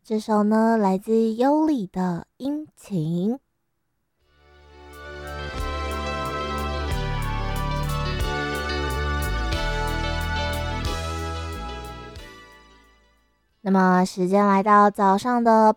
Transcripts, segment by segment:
这首呢来自优里的殷勤。那么时间来到早上的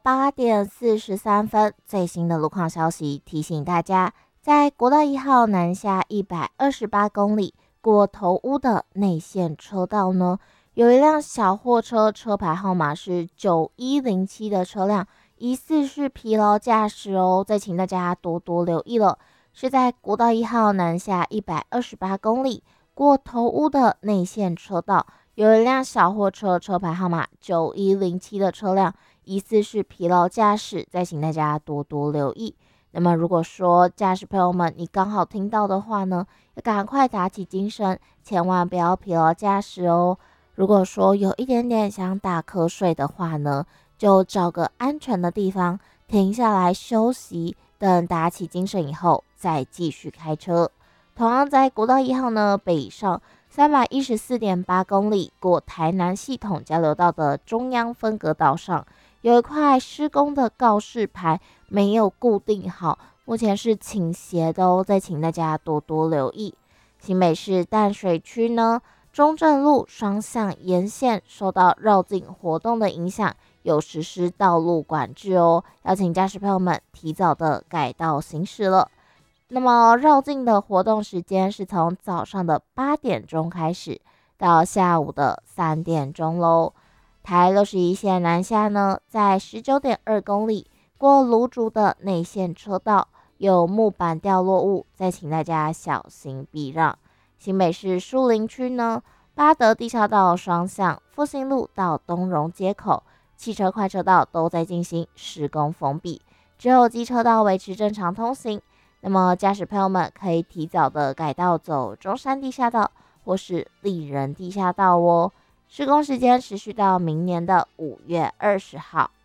8:43，最新的路况消息提醒大家，在国道1号南下128公里过头屋的内线车道呢，有一辆小货车，车牌号码是9107的车辆，疑似是疲劳驾驶哦，再请大家多多留意了。是在国道1号南下128公里过头屋的内线车道。有一辆小货车，车牌号码9107的车辆，疑似是疲劳驾驶，再请大家多多留意。那么如果说驾驶朋友们你刚好听到的话呢，要赶快打起精神，千万不要疲劳驾驶哦。如果说有一点点想打瞌睡的话呢，就找个安全的地方停下来休息，等打起精神以后再继续开车。同样在国道1号呢，北上314.8公里过台南系统交流道的中央分隔岛上，有一块施工的告示牌没有固定好，目前是倾斜的哦，再请大家多多留意。新北市淡水区呢，中正路双向沿线受到绕境活动的影响，有实施道路管制哦，要请驾驶朋友们提早的改道行驶了。那么绕境的活动时间是从早上的8点钟开始，到下午的3点钟喽。台61线南下呢，在19.2公里过芦竹的内线车道有木板掉落物，再请大家小心避让。新北市树林区呢，八德地下道双向复兴路到东荣街口，汽车快车道都在进行施工封闭，只有机车道维持正常通行。那么驾驶朋友们可以提早的改道走中山地下道或是丽人地下道哦。施工时间持续到明年的5月20号。